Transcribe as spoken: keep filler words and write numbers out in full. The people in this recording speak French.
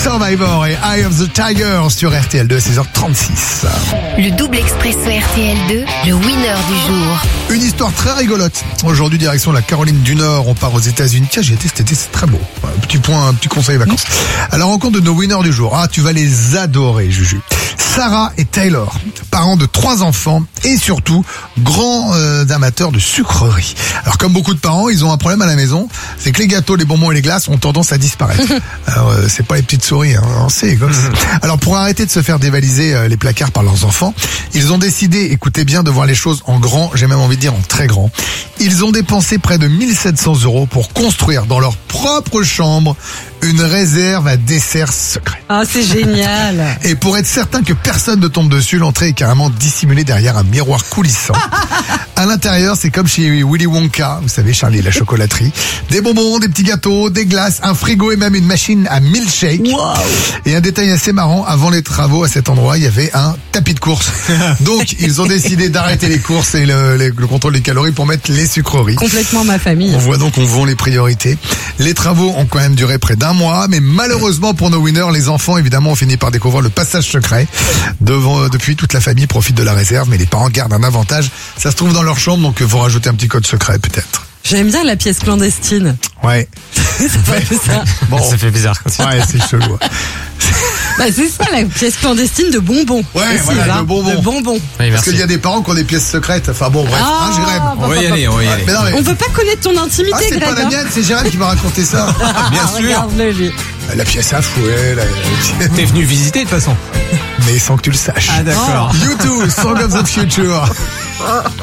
Survivor et Eye of the Tiger sur R T L deux, seize heures trente-six. Le double expresso R T L deux, le winner du jour. Une histoire très rigolote. Aujourd'hui, direction la Caroline du Nord, on part aux États-Unis. Tiens, j'y étais cet été, c'est très beau. Un petit point, un petit conseil vacances. À la rencontre de nos winners du jour. Ah, tu vas les adorer, Juju. Sarah et Taylor, parents de trois enfants et surtout grands euh, amateurs de sucreries. Alors comme beaucoup de parents, ils ont un problème à la maison, c'est que les gâteaux, les bonbons et les glaces ont tendance à disparaître. Alors euh, c'est pas les petites souris, hein, on sait comme ça. Alors pour arrêter de se faire dévaliser euh, les placards par leurs enfants, ils ont décidé, écoutez bien, de voir les choses en grand, j'ai même envie de dire en très grand. Ils ont dépensé près de mille sept cents euros pour construire dans leur propre chambre une réserve à dessert secret. Ah, c'est génial. Et pour être certain que personne ne tombe dessus, l'entrée est carrément dissimulée derrière un miroir coulissant. À l'intérieur, c'est comme chez Willy Wonka, vous savez, Charlie et la chocolaterie. Des bonbons, des petits gâteaux, des glaces, un frigo et même une machine à milkshake. Wow. Et un détail assez marrant, avant les travaux à cet endroit, il y avait un tapis de course. Donc, ils ont décidé d'arrêter les courses et le, le, le contrôle des calories pour mettre les sucreries. Complètement ma famille. On voit donc on vend les priorités. Les travaux ont quand même duré près d'un mois, mais malheureusement pour nos winners, les enfants évidemment ont fini par découvrir le passage secret. Devant, depuis, toute la famille profite de la réserve, mais les parents gardent un avantage. Ça se trouve dans leur chambre, donc vous rajoutez un petit code secret peut-être. J'aime bien la pièce clandestine. Ouais. Ça fait ça. Bon. Ça fait bizarre quand Ouais, c'est chelou. Bah, c'est ça, la pièce clandestine de bonbons. Ouais, aussi, voilà, hein, de bonbons. De bonbons. Oui, Parce merci. qu'il y a des parents qui ont des pièces secrètes. Enfin bon, bref, Ah, hein, Jérém. bah, On va y aller, on va y aller. Mais non, mais... On veut pas connaître ton intimité, Ah, c'est Greg. pas la hein. mienne, c'est Jérém qui m'a raconté ça. Bien sûr. Regarde-le, lui. La pièce à fouet, la... T'es venu visiter de toute façon. mais sans que tu le saches. Ah d'accord. You too, Song of the Future.